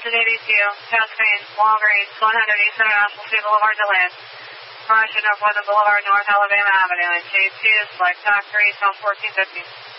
Houston 82, Cascade, Walgreens, 100 East International Street Boulevard, DeLand. Correction, North Woodland Boulevard, North Alabama Avenue, and J2, select TAC 3, Tom 1450.